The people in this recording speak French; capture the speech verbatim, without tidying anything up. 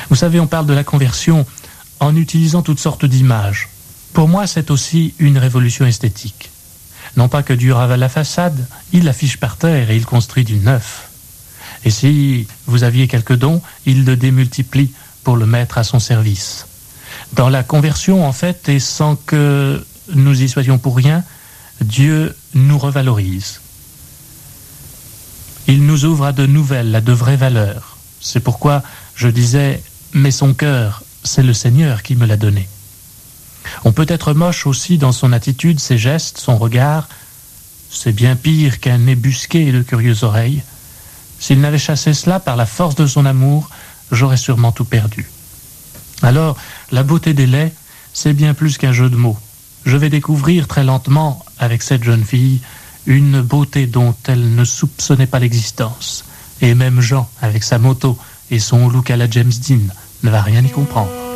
Vous savez, on parle de la conversion en utilisant toutes sortes d'images. Pour moi, c'est aussi une révolution esthétique. Non pas que Dieu ravale la façade, il l'affiche par terre et il construit du neuf. Et si vous aviez quelques dons, il le démultiplie pour le mettre à son service. Dans la conversion, en fait, et sans que nous y soyons pour rien, Dieu nous revalorise. Il nous ouvre à de nouvelles, à de vraies valeurs. C'est pourquoi je disais, mais son cœur, c'est le Seigneur qui me l'a donné. On peut être moche aussi dans son attitude, ses gestes, son regard. C'est bien pire qu'un nez busqué et de curieuses oreilles. S'il n'avait chassé cela par la force de son amour, j'aurais sûrement tout perdu. Alors, la beauté des laits, c'est bien plus qu'un jeu de mots. Je vais découvrir très lentement, avec cette jeune fille, une beauté dont elle ne soupçonnait pas l'existence. Et même Jean, avec sa moto et son look à la James Dean, ne va rien y comprendre.